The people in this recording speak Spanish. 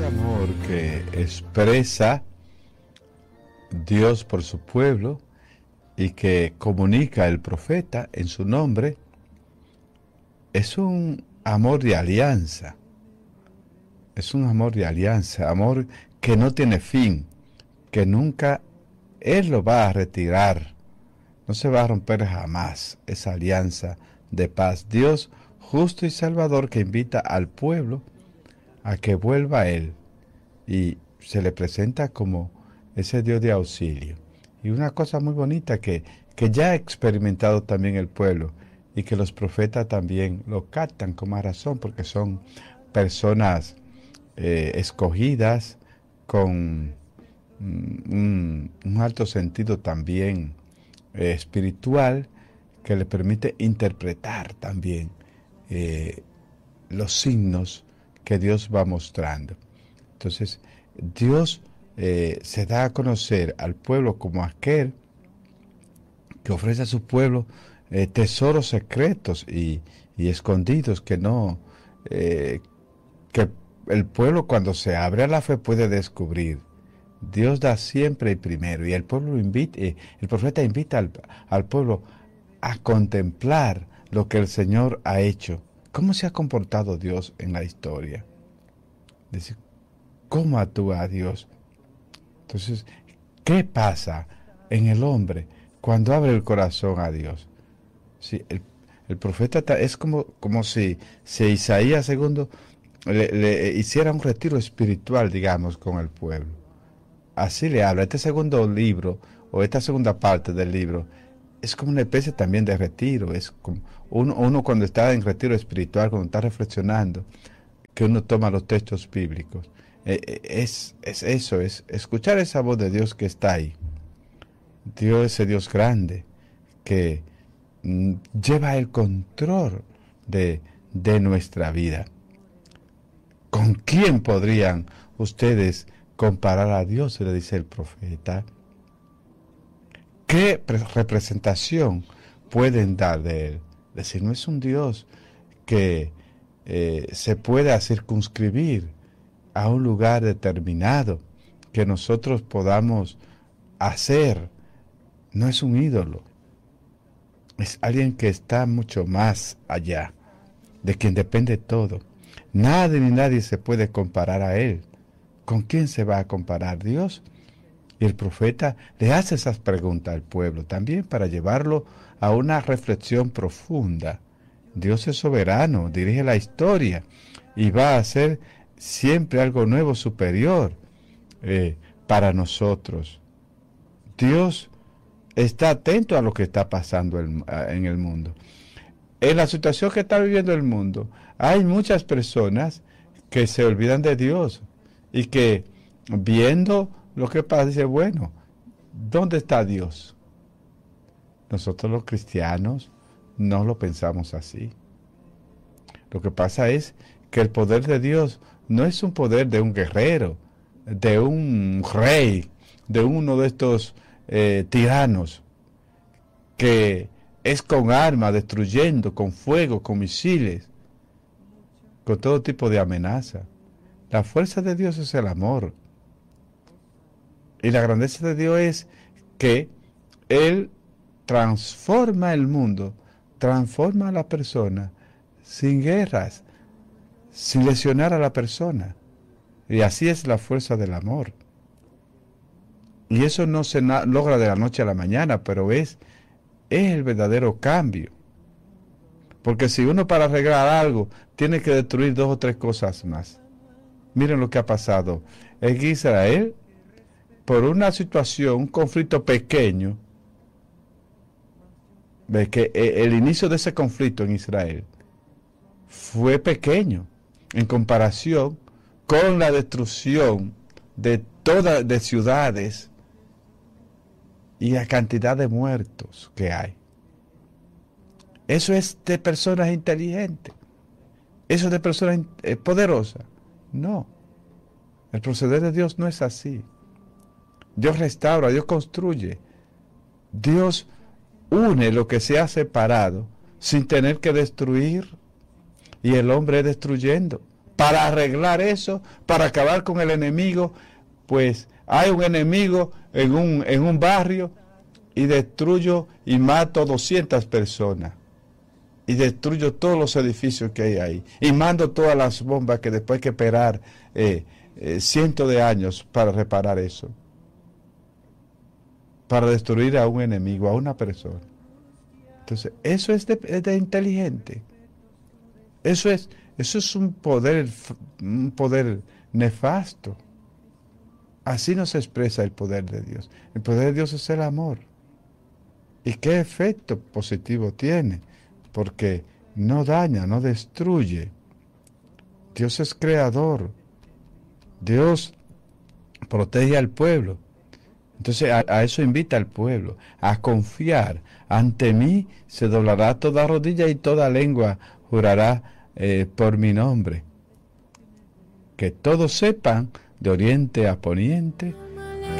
amor que expresa Dios por su pueblo y que comunica el profeta en su nombre, es un amor de alianza. Es un amor de alianza, amor que no tiene fin, que nunca Él lo va a retirar. No se va a romper jamás esa alianza de paz. Dios justo y salvador que invita al pueblo a que vuelva a Él y se le presenta como ese Dios de auxilio. Y una cosa muy bonita que ya ha experimentado también el pueblo y que los profetas también lo captan con más razón porque son personas escogidas con un alto sentido también espiritual que le permite interpretar también los signos que Dios va mostrando. Entonces, Dios se da a conocer al pueblo como aquel que ofrece a su pueblo tesoros secretos y escondidos que no que el pueblo cuando se abre a la fe puede descubrir. Dios da siempre el primero y el pueblo invita, el profeta invita al pueblo a contemplar lo que el Señor ha hecho. ¿Cómo se ha comportado Dios en la historia? Es decir, ¿cómo actúa Dios? Entonces, ¿qué pasa en el hombre cuando abre el corazón a Dios? Sí, el profeta es como si Isaías segundo le hiciera un retiro espiritual, digamos, con el pueblo. Así le habla. Este segundo libro, o esta segunda parte del libro, es como una especie también de retiro. Es como uno cuando está en retiro espiritual, cuando está reflexionando, que uno toma los textos bíblicos. Es eso, es escuchar esa voz de Dios que está ahí. Dios, ese Dios grande, que lleva el control de nuestra vida. ¿Con quién podrían ustedes comparar a Dios? Se le dice el profeta. ¿Qué representación pueden dar de Él? Es decir, no es un Dios que se pueda circunscribir a un lugar determinado que nosotros podamos hacer. No es un ídolo. Es alguien que está mucho más allá, de quien depende todo. Nada ni nadie se puede comparar a Él. ¿Con quién se va a comparar Dios? Y el profeta le hace esas preguntas al pueblo también para llevarlo a una reflexión profunda. Dios es soberano, dirige la historia y va a hacer siempre algo nuevo, superior para nosotros. Dios está atento a lo que está pasando en el mundo. En la situación que está viviendo el mundo, hay muchas personas que se olvidan de Dios y que viendo lo que pasa, dice, bueno, ¿dónde está Dios? Nosotros los cristianos no lo pensamos así. Lo que pasa es que el poder de Dios no es un poder de un guerrero, de un rey, de uno de estos tiranos, que es con armas, destruyendo, con fuego, con misiles, con todo tipo de amenaza. La fuerza de Dios es el amor. Y la grandeza de Dios es que Él transforma el mundo, transforma a la persona, sin guerras, sin lesionar a la persona. Y así es la fuerza del amor. Y eso no se logra de la noche a la mañana, pero es el verdadero cambio. Porque si uno para arreglar algo tiene que destruir 2 o 3 cosas más. Miren lo que ha pasado en Israel por una situación, un conflicto pequeño. Ve que el inicio de ese conflicto en Israel fue pequeño en comparación con la destrucción de ciudades y la cantidad de muertos que hay. Eso es de personas inteligentes. Eso es de personas poderosas. No. El proceder de Dios no es así. Dios restaura, Dios construye. Dios une lo que se ha separado sin tener que destruir. Y el hombre destruyendo. para arreglar eso, para acabar con el enemigo. Pues hay un enemigo en un barrio y destruyo y mato 200 personas. Y destruyo todos los edificios que hay ahí. Y mando todas las bombas que después hay que esperar cientos de años para reparar eso. Para destruir a un enemigo, a una persona. Entonces, eso es de inteligente. Eso es un poder nefasto. Así no se expresa el poder de Dios. El poder de Dios es el amor. ¿Y qué efecto positivo tiene? Porque no daña, no destruye. Dios es creador. Dios protege al pueblo. Entonces a eso invita al pueblo, a confiar. Ante mí se doblará toda rodilla y toda lengua jurará por mi nombre. Que todos sepan, de oriente a poniente,